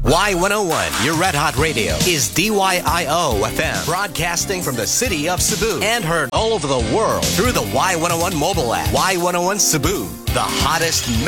Y101, your red hot radio, is DYIO FM, broadcasting from the city of Cebu and heard all over the world through the Y101 mobile app. Y101 Cebu, the hottest